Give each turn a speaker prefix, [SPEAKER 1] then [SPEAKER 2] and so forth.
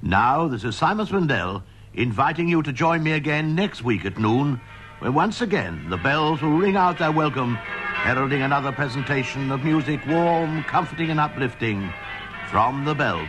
[SPEAKER 1] Now, this is Simon Swindell inviting you to join me again next week at noon, when once again the bells will ring out their welcome, heralding another presentation of music warm, comforting and uplifting from the Bell